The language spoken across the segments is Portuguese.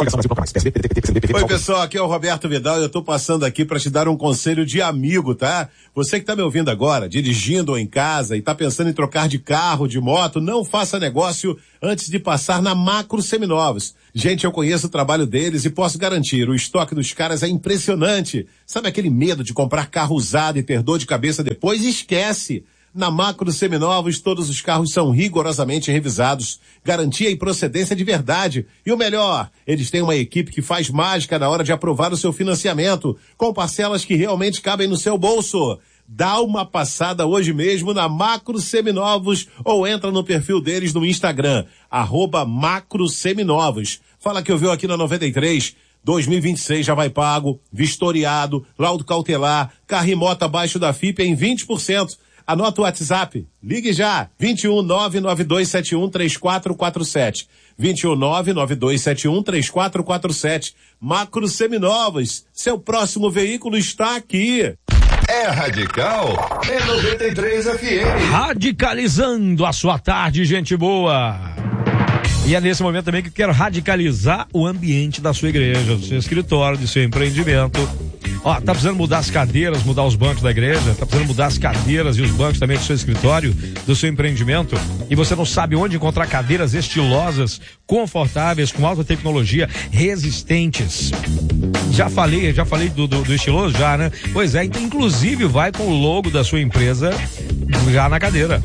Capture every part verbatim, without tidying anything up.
Oi, pessoal, aqui é o Roberto Vidal e eu tô passando aqui para te dar um conselho de amigo, tá? Você que tá me ouvindo agora, dirigindo ou em casa e tá pensando em trocar de carro, de moto, não faça negócio antes de passar na Macro Seminovos. Gente, eu conheço o trabalho deles e posso garantir, o estoque dos caras é impressionante. Sabe aquele medo de comprar carro usado e ter dor de cabeça depois? Esquece! Na Macro Seminovos, todos os carros são rigorosamente revisados, garantia e procedência de verdade. E o melhor, eles têm uma equipe que faz mágica na hora de aprovar o seu financiamento, com parcelas que realmente cabem no seu bolso. Dá uma passada hoje mesmo na Macro Seminovos ou entra no perfil deles no Instagram, arroba Macro Seminovos. Fala que eu vi aqui na noventa e três, dois mil e vinte e seis já vai pago, vistoriado, laudo cautelar, carro e moto abaixo da F I P em vinte por cento. Anota o WhatsApp, ligue já, vinte e um nove nove dois sete um três quatro quatro sete, vinte e um nove nove dois sete um três quatro quatro sete. Macro Seminovos, seu próximo veículo está aqui. É Radical, é noventa e três F M. Radicalizando a sua tarde, gente boa. E é nesse momento também que eu quero radicalizar o ambiente da sua igreja, do seu escritório, do seu empreendimento. Ó, tá precisando mudar as cadeiras, mudar os bancos da igreja, tá precisando mudar as cadeiras e os bancos também do seu escritório, do seu empreendimento, e você não sabe onde encontrar cadeiras estilosas, confortáveis, com alta tecnologia, resistentes. Já falei, já falei do, do, do estiloso, já, né? Pois é, então, inclusive vai com o logo da sua empresa já na cadeira.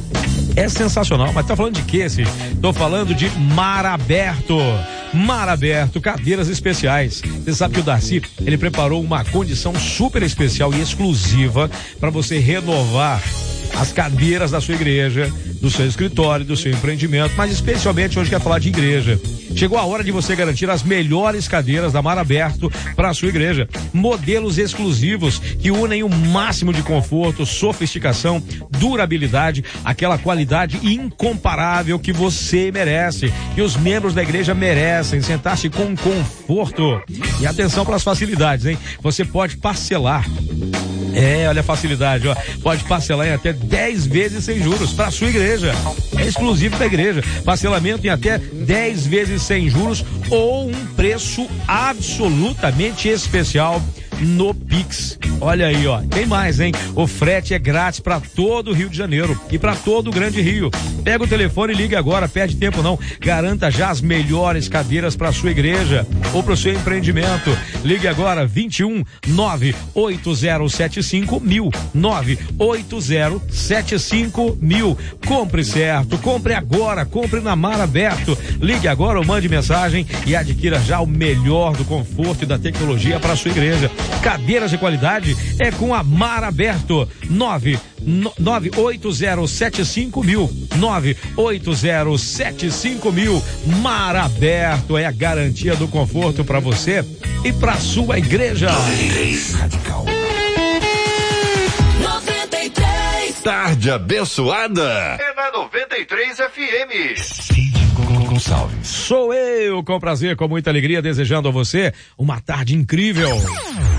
É sensacional, mas tá falando de quê, Cid? Tô falando de Mar Aberto. Mar Aberto, cadeiras especiais. Você sabe que o Darcy, ele preparou uma condição super especial e exclusiva para você renovar as cadeiras da sua igreja, do seu escritório, do seu empreendimento, mas especialmente hoje quer falar de igreja. Chegou a hora de você garantir as melhores cadeiras da Mar Aberto para a sua igreja. Modelos exclusivos que unem o máximo de conforto, sofisticação, durabilidade, aquela qualidade incomparável que você merece, que os membros da igreja merecem, sentar-se com conforto. E atenção para as facilidades, hein? Você pode parcelar. É, olha a facilidade, ó. Pode parcelar em até dez vezes sem juros para a sua igreja. É exclusivo da igreja. Parcelamento em até dez vezes sem juros ou um preço absolutamente especial no Pix. Olha aí, ó. Tem mais, hein? O frete é grátis para todo o Rio de Janeiro e para todo o Grande Rio. Pega o telefone e liga agora, perde tempo não. Garanta já as melhores cadeiras para sua igreja ou para o seu empreendimento. Ligue agora, vinte e um nove oito zero sete cinco mil, nove oito zero sete cinco mil. Compre certo, compre agora, compre na Mar Aberto. Ligue agora ou mande mensagem e adquira já o melhor do conforto e da tecnologia para a sua igreja. Cadeiras de qualidade é com a Mar Aberto. nove oito zero sete cinco mil, nove oito zero sete cinco mil. Mar Aberto é a garantia do conforto para você e para sua igreja. noventa e três Radical. noventa e três. Tarde abençoada. É na noventa e três F M. Cid Gonçalves. Sou eu, com prazer, com muita alegria, desejando a você uma tarde incrível.